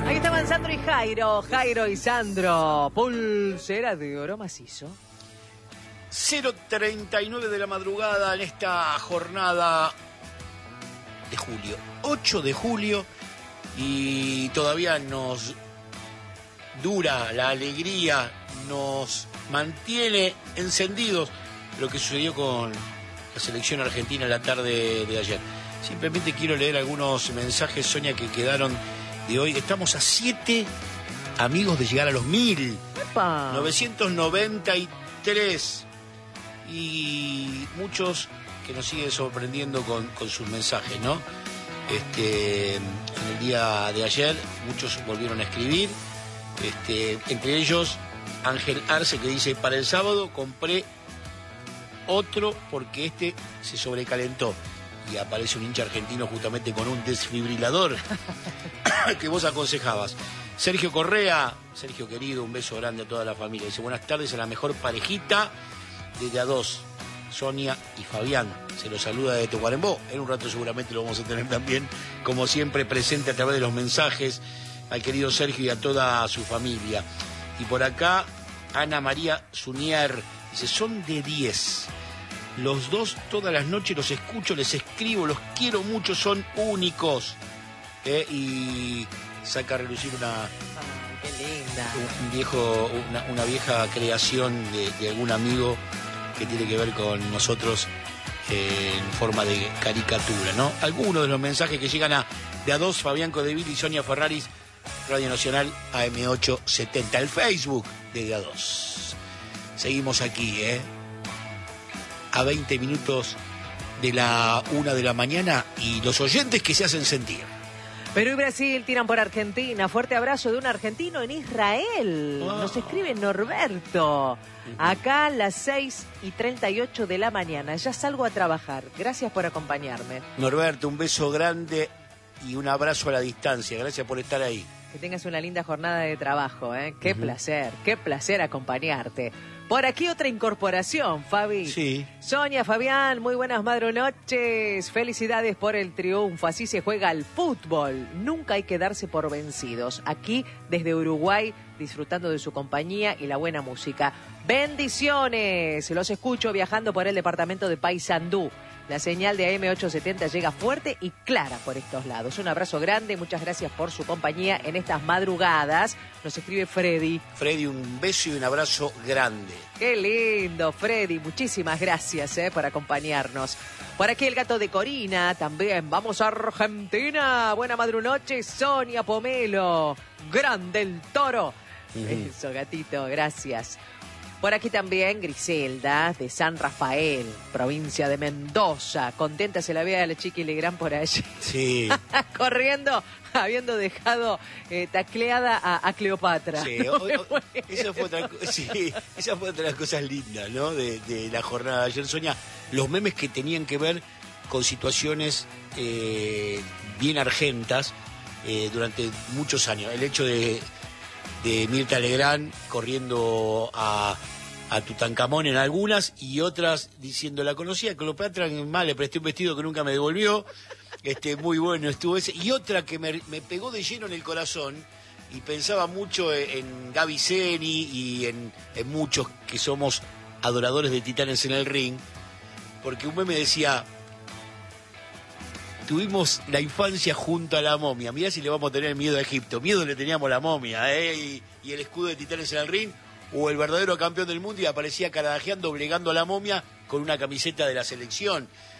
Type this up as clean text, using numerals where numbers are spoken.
Aquí estaban Sandro y Jairo y Sandro. Pulsera de oro macizo. 0:39 de la madrugada en esta jornada de julio. 8 de julio y todavía nos dura la alegría, nos mantiene encendidos lo que sucedió con la selección argentina la tarde de ayer. Simplemente quiero leer algunos mensajes, Sonia, que quedaron de hoy. Estamos a 7 amigos de llegar a los 1000. ¡Epa! 993. Y muchos que nos siguen sorprendiendo con sus mensajes, ¿no? En el día de ayer muchos volvieron a escribir. Entre ellos Ángel Arce, que dice: para el sábado compré otro porque se sobrecalentó. Y aparece un hincha argentino justamente con un desfibrilador que vos aconsejabas. Sergio Correa, Sergio querido, un beso grande a toda la familia. Dice: buenas tardes a la mejor parejita desde A2, Sonia y Fabián. Se los saluda de Tacuarembó. En un rato seguramente lo vamos a tener también, como siempre, presente a través de los mensajes al querido Sergio y a toda su familia. Y por acá, Ana María Zunier dice: son de 10. Los dos todas las noches los escucho, les escribo, los quiero mucho, son únicos. Y saca a relucir Qué linda. una vieja creación de algún amigo que tiene que ver con nosotros en forma de caricatura, ¿no? Algunos de los mensajes que llegan de A2, Fabián Codevil y Sonia Ferraris, Radio Nacional AM870, el Facebook de A2. Seguimos aquí, a 20 minutos de la 1 de la mañana y los oyentes que se hacen sentir. Perú y Brasil tiran por Argentina. Fuerte abrazo de un argentino en Israel. Nos escribe Norberto. Acá a las 6:38 de la mañana. Ya salgo a trabajar. Gracias por acompañarme. Norberto, un beso grande y un abrazo a la distancia. Gracias por estar ahí. Que tengas una linda jornada de trabajo, ¿eh? Qué placer acompañarte. Por aquí otra incorporación, Fabi. Sí. Sonia, Fabián, muy buenas madrunoches. Felicidades por el triunfo. Así se juega al fútbol. Nunca hay que darse por vencidos. Aquí, desde Uruguay, disfrutando de su compañía y la buena música. Bendiciones. Los escucho viajando por el departamento de Paysandú. La señal de AM870 llega fuerte y clara por estos lados. Un abrazo grande, muchas gracias por su compañía en estas madrugadas. Nos escribe Freddy. Freddy, un beso y un abrazo grande. Qué lindo, Freddy. Muchísimas gracias por acompañarnos. Por aquí el gato de Corina también. Vamos a Argentina. Buena madrunoche, Sonia Pomelo. Grande el toro. Eso, gatito, gracias. Por aquí también Griselda, de San Rafael, provincia de Mendoza. Contenta se la ve a la Chiqui Legrand por allí. Sí. Corriendo, habiendo dejado tacleada a Cleopatra. Sí, esa fue otra de las cosas lindas, ¿no? De la jornada de ayer, Sonia. Los memes que tenían que ver con situaciones bien argentas durante muchos años. El hecho de Mirta Legrand corriendo a Tutankamón en algunas y otras diciendo: la conocía Cleopatra, mal, le presté un vestido que nunca me devolvió. Muy bueno estuvo ese. Y otra que me pegó de lleno en el corazón y pensaba mucho en Gaby Zeni y en muchos que somos adoradores de Titanes en el Ring, porque un meme decía: tuvimos la infancia junto a la momia. Mirá si le vamos a tener miedo a Egipto. Miedo le teníamos a la momia, y el escudo de Titanes en el Ring, o el verdadero campeón del mundo, y aparecía carajadeando, doblegando a la momia con una camiseta de la selección.